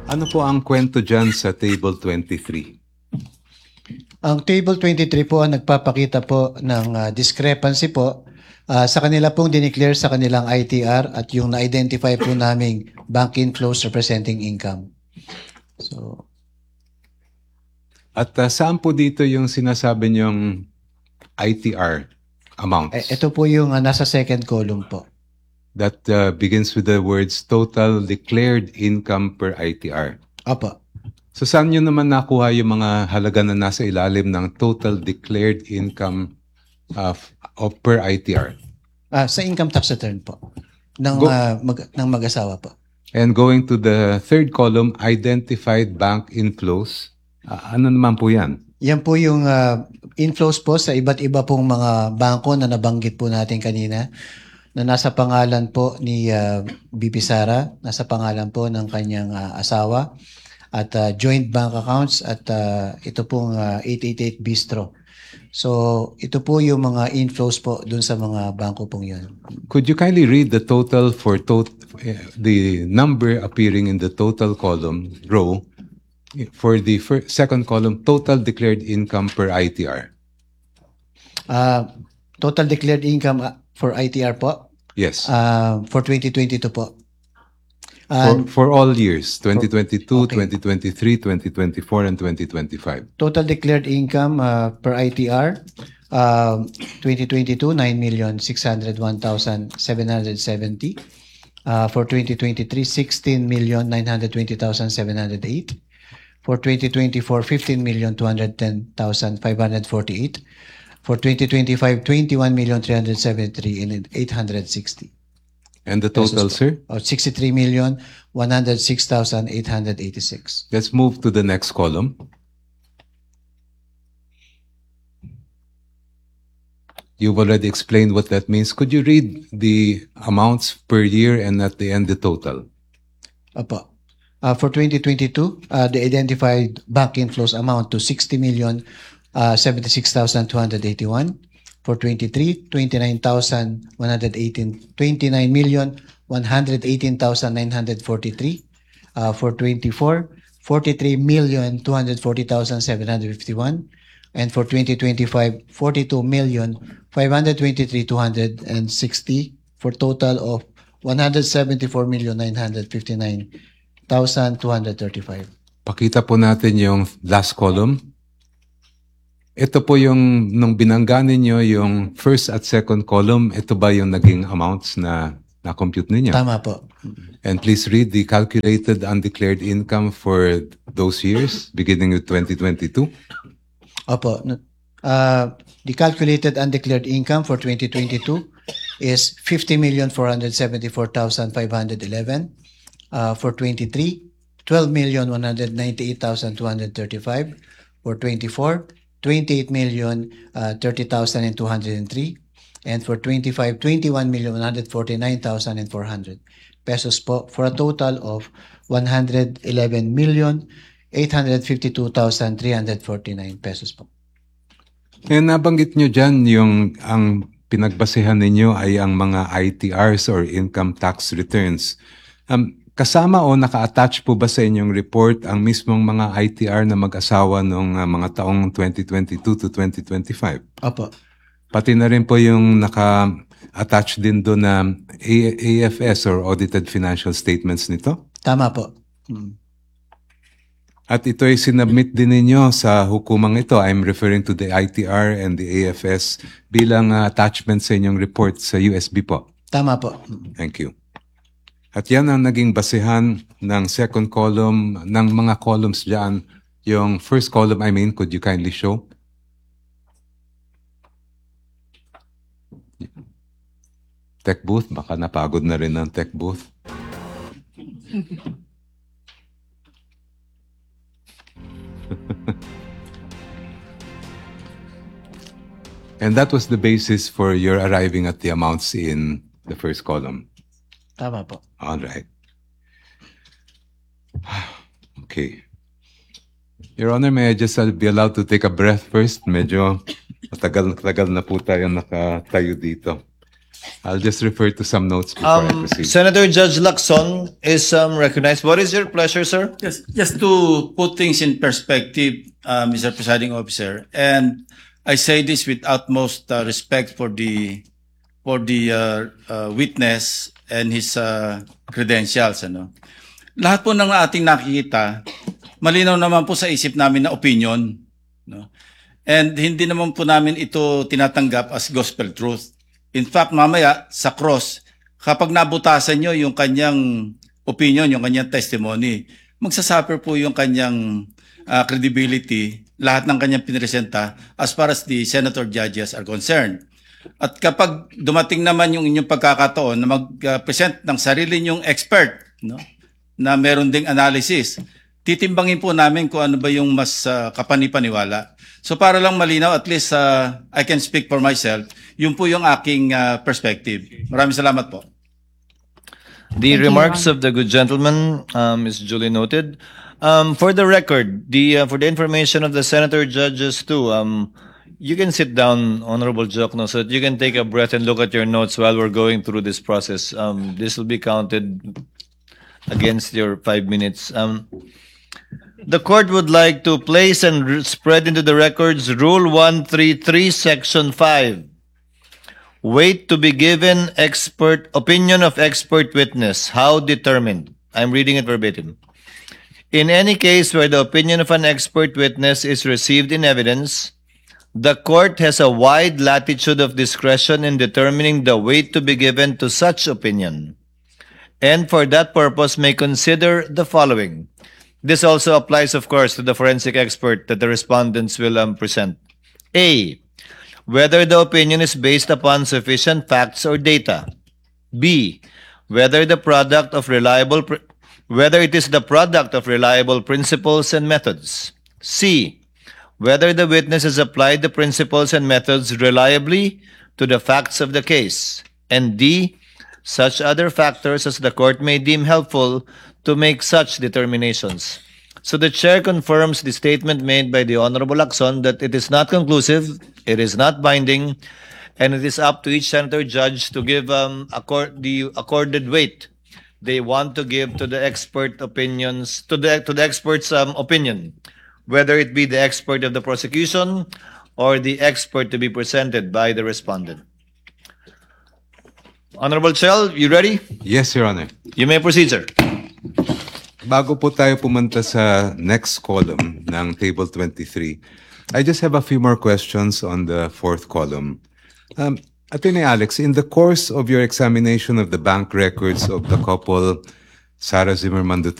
Ano po ang kwento dyan sa Table 23? Ang Table 23 po ang nagpapakita po ng discrepancy po sa kanila pong dineclare sa kanilang ITR at yung na-identify po naming bank inflows representing income. So, At saan po dito yung sinasabi niyong ITR amounts? ito po yung nasa second column po. That begins with the words total declared income per ITR. Opo. So saan nyo naman nakuha yung mga halaga na nasa ilalim ng total declared income of per ITR? Sa income tax return po ng, ng mag-asawa po. And going to the third column, identified bank inflows. Ano naman po yan? Yan po yung inflows po sa iba't iba pong mga bangko na nabanggit po natin kanina na nasa pangalan po ni BP Sara, nasa pangalan po ng kanyang asawa at joint bank accounts at ito pong 888 Bistro. So ito po yung mga inflows po dun sa mga bangko pong yun. Could you kindly read the total for the number appearing in the total column row for the second column, total declared income per ITR? Total declared income for ITR po? Yes. For 2022 po. For all years, 2022, 2023, 2024, and 2025. Total declared income per ITR, 2022, 9,601,770. For 2023, 16,920,708. For 2024, 15,210,548. For 2025, 21,373,860. And the total, sir? 63,106,886. Let's move to the next column. You've already explained what that means. Could you read the amounts per year and at the end the total? Opo. For 2022, the identified bank inflows amount to 60,076,281. For 23, 29,118,943. For 24, 43,240,751. And for 2025, 42,523,260 for total of 174,959,235. Pakita po natin yung last column. Ito po yung, nung binangga ninyo yung first at second column, ito ba yung naging amounts na na-compute ninyo? Tama po. And please read the calculated undeclared income for those years, beginning with 2022. Opo. The calculated undeclared income for 2022 is 50,474,511. For 23, 12,198,235. For 24, 28,030,203. And for 25, 21,149,400 pesos po, for a total of 111,852,349 pesos po. And nabanggit nyo dyan yung ang pinagbasehan ninyo ay ang mga ITRs or income tax returns. Kasama o naka-attach po ba sa inyong report ang mismong mga ITR na mag-asawa noong mga taong 2022 to 2025? Opo. Pati na rin po yung naka-attach din doon na AFS or Audited Financial Statements nito? Tama po. At ito ay sinubmit din ninyo sa hukumang ito. I'm referring to the ITR and the AFS bilang attachment sa inyong report sa USB po. Tama po. Thank you. At yan ang naging basehan ng second column, ng mga columns dyan. Yung first column, could you kindly show? Tech booth, baka napagod na rin ng tech booth. And that was the basis for your arriving at the amounts in the first column. Tama po. All right. Okay. Your Honor, may I just be allowed to take a breath first? Medyo matagal na po tayo nakatayo dito. I'll just refer to some notes before I proceed. Senator Judge Lacson is recognized. What is your pleasure, sir? Yes, just to put things in perspective, Mr. Presiding Officer, and I say this with utmost respect for the witness and his credentials. Ano? Lahat po ng ating nakikita, malinaw naman po sa isip namin na opinion. No? And hindi naman po namin ito tinatanggap as gospel truth. In fact, mamaya sa cross, kapag nabutasan nyo yung kanyang opinion, yung kanyang testimony, magsasuffer po yung kanyang credibility, lahat ng kanyang pinresenta as far as the senator judges are concerned. At kapag dumating naman yung inyong pagkakataon na mag-present ng sarili nyong expert, no, na meron ding analysis, titimbangin po namin kung ano ba yung mas kapanipaniwala. So para lang malinaw, at least I can speak for myself, yun po yung aking perspective. Maraming salamat po. The remarks of the good gentleman is duly noted. For the record, for the information of the senator judges too, you can sit down, Honorable Jokno, so that you can take a breath and look at your notes while we're going through this process. This will be counted against your 5 minutes. The court would like to place and spread into the records Rule 133, Section 5. Wait to be given opinion of expert witness. How determined? I'm reading it verbatim. In any case where the opinion of an expert witness is received in evidence, the court has a wide latitude of discretion in determining the weight to be given to such opinion, and for that purpose may consider the following. This also applies, of course, to the forensic expert that the respondents will present. A, whether the opinion is based upon sufficient facts or data. B, whether it is the product of reliable principles and methods. C, whether the witness has applied the principles and methods reliably to the facts of the case. And D, such other factors as the court may deem helpful to make such determinations. So the chair confirms the statement made by the Honorable Lacson that it is not conclusive, it is not binding, and it is up to each senator judge to give the accorded weight they want to give to the expert opinions, to the expert's opinion, whether it be the expert of the prosecution or the expert to be presented by the respondent. Honorable Chell, you ready? Yes, Your Honor. You may proceed, sir. Bago po tayo pumunta sa next column ng Table 23, I just have a few more questions on the fourth column. Attorney Alex, in the course of your examination of the bank records of the couple Sara Zimmerman Duterte